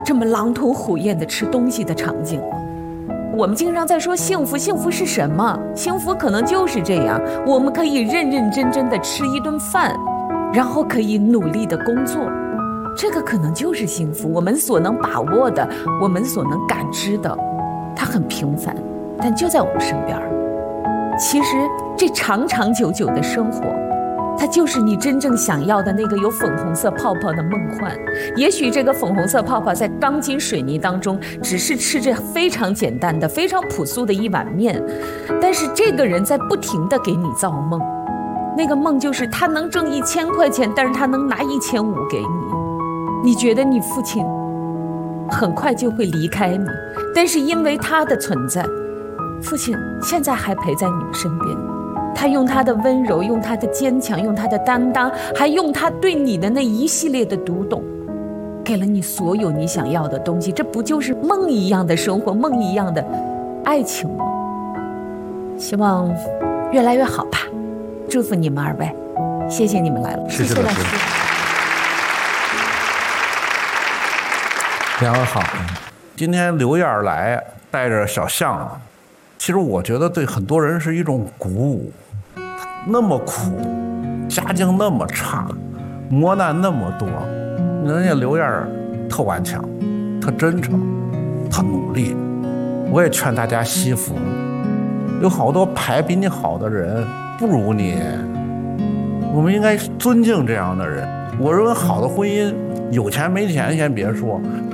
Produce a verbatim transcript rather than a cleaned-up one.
这么狼吞虎咽的吃东西的场景。我们经常在说幸福，幸福是什么？幸福可能就是这样，我们可以认认真真的吃一顿饭，然后可以努力的工作，这个可能就是幸福。我们所能把握的，我们所能感知的，它很平凡，但就在我们身边。其实这长长久久的生活，它就是你真正想要的那个有粉红色泡泡的梦幻。也许这个粉红色泡泡在钢筋水泥当中只是吃着非常简单的非常朴素的一碗面，但是这个人在不停地给你造梦。那个梦就是他能挣一千块钱，但是他能拿一千五给你。你觉得你父亲很快就会离开你，但是因为他的存在，父亲现在还陪在你们身边。他用他的温柔，用他的坚强，用他的担当，还用他对你的那一系列的读懂，给了你所有你想要的东西。这不就是梦一样的生活，梦一样的爱情吗？希望越来越好吧，祝福你们二位，谢谢你们来了， 谢谢老师。 两位好，今天刘燕来带着小象，其实我觉得对很多人是一种鼓舞。那么苦，家境那么差，磨难那么多，人家刘燕特顽强，特真诚，特努力。我也劝大家惜福，有好多牌比你好的人不如你，我们应该尊敬这样的人。我认为好的婚姻，有钱没钱先别说，